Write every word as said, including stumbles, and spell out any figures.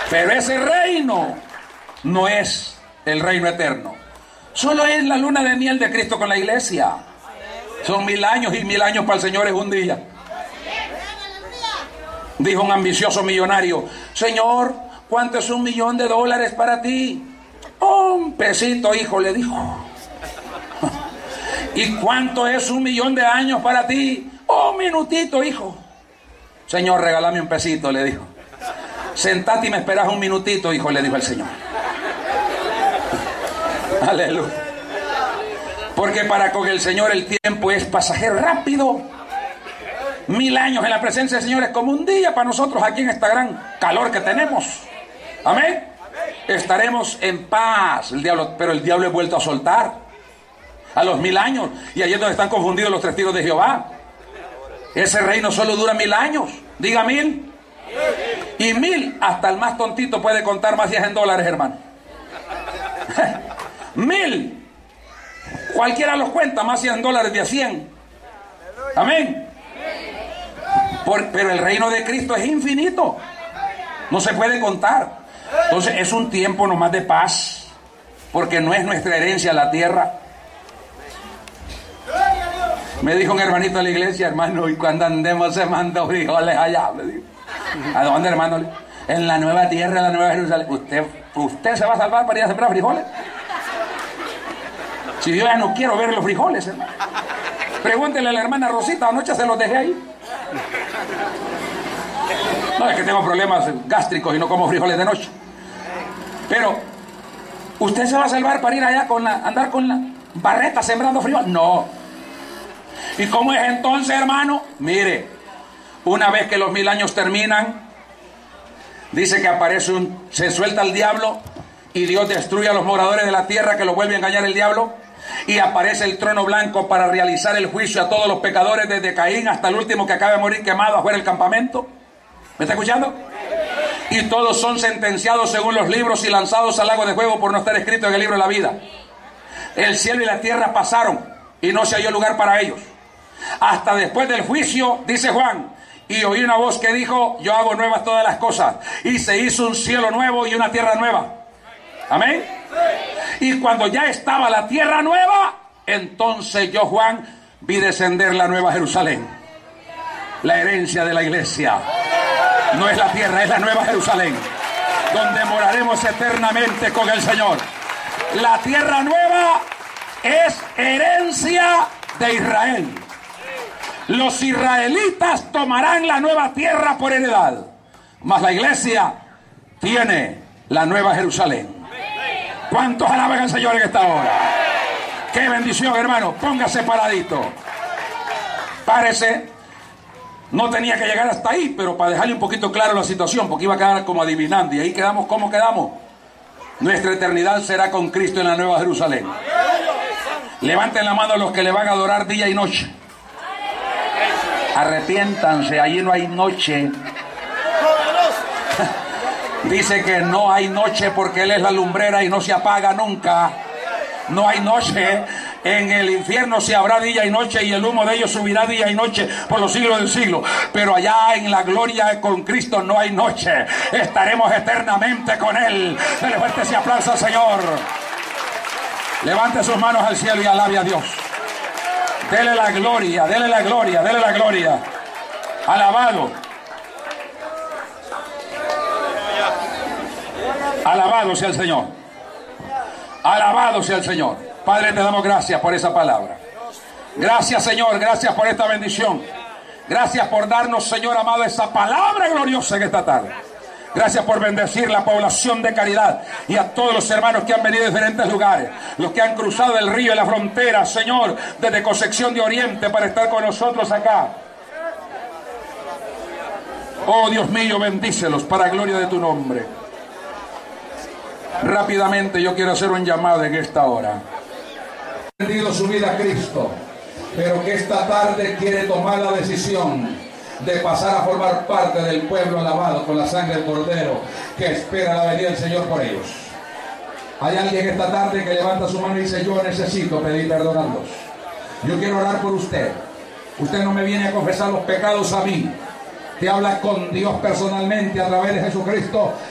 Pero ese reino no es el reino eterno. Solo es la luna de miel de Cristo con la iglesia. Son mil años y mil años para el Señor es un día. Dijo un ambicioso millonario: Señor, ¿cuánto es un millón de dólares para ti? Un pesito, hijo, le dijo. ¿Y cuánto es un millón de años para ti? Un minutito, hijo. Señor, regálame un pesito, le dijo. Sentate y me esperas un minutito, hijo, le dijo el Señor. Aleluya. Porque para con el Señor el tiempo es pasajero, rápido. Mil años en la presencia del Señor es como un día para nosotros aquí en esta gran calor que tenemos. Amén. Estaremos en paz. El diablo, pero el diablo es vuelto a soltar a los mil años. Y ahí es donde están confundidos los testigos de Jehová. Ese reino solo dura mil años. Diga mil. Y mil, hasta el más tontito puede contar más diez en dólares, hermano. Mil. Cualquiera los cuenta, más cien dólares de a cien. Amén. Por, pero el reino de Cristo es infinito. No se puede contar. Entonces es un tiempo nomás de paz. Porque no es nuestra herencia la tierra. Me dijo un hermanito de la iglesia: hermano, y cuando andemos se manda frijoles allá. Me dijo. ¿A dónde, hermano? En la nueva tierra, en la nueva Jerusalén. ¿Usted, usted se va a salvar para ir a sembrar frijoles? Si yo ya no quiero ver los frijoles, hermano. Pregúntele a la hermana Rosita, anoche se los dejé ahí. No, es que tengo problemas gástricos y no como frijoles de noche. Pero, ¿usted se va a salvar para ir allá con la, andar con la barreta sembrando frijoles? No. ¿Y cómo es entonces, hermano? Mire, una vez que los mil años terminan, dice que aparece un, se suelta el diablo y Dios destruye a los moradores de la tierra que los vuelve a engañar el diablo. Y aparece el trono blanco para realizar el juicio a todos los pecadores, desde Caín hasta el último que acaba de morir quemado afuera del campamento. ¿Me está escuchando? Y todos son sentenciados según los libros y lanzados al lago de fuego por no estar escrito en el libro de la vida. El cielo y la tierra pasaron y no se halló lugar para ellos. Hasta después del juicio, dice Juan, y oí una voz que dijo: yo hago nuevas todas las cosas. Y se hizo un cielo nuevo y una tierra nueva. Amén. Y cuando ya estaba la tierra nueva, entonces yo, Juan, vi descender la nueva Jerusalén, la herencia de la iglesia. No es la tierra, es la nueva Jerusalén, donde moraremos eternamente con el Señor. La tierra nueva es herencia de Israel. Los israelitas tomarán la nueva tierra por heredad, mas la iglesia tiene la nueva Jerusalén. ¿Cuántos alaban al Señor en esta hora? ¡Qué bendición, hermano! Póngase paradito. Párese. No tenía que llegar hasta ahí, pero para dejarle un poquito claro la situación, porque iba a quedar como adivinando. Y ahí quedamos, ¿cómo quedamos? Nuestra eternidad será con Cristo en la nueva Jerusalén. Levanten la mano a los que le van a adorar día y noche. Arrepiéntanse, allí no hay noche. Dice que no hay noche porque Él es la lumbrera y no se apaga nunca. No hay noche. En el infierno se habrá día y noche y el humo de ellos subirá día y noche por los siglos del siglo. Pero allá en la gloria con Cristo no hay noche. Estaremos eternamente con Él. Dele fuerte ese aplauso al Señor. Levante sus manos al cielo y alabe a Dios. Dele la gloria, dele la gloria, dele la gloria. Alabado. Alabado sea el Señor. Alabado sea el Señor. Padre, te damos gracias por esa palabra. Gracias, Señor, gracias por esta bendición. Gracias por darnos, Señor amado, esa palabra gloriosa en esta tarde. Gracias por bendecir la población de Caridad y a todos los hermanos que han venido de diferentes lugares, los que han cruzado el río y la frontera, Señor, desde Concepción de Oriente para estar con nosotros acá. Oh Dios mío, bendícelos para gloria de tu nombre. Rápidamente yo quiero hacer un llamado en esta hora. Ha rendido su vida a Cristo, pero que esta tarde quiere tomar la decisión de pasar a formar parte del pueblo alabado con la sangre del Cordero, que espera la venida del Señor por ellos. Hay alguien esta tarde que levanta su mano y dice: yo necesito pedir perdón a Dios. Yo quiero orar por usted. Usted no me viene a confesar los pecados a mí. Te habla con Dios personalmente a través de Jesucristo.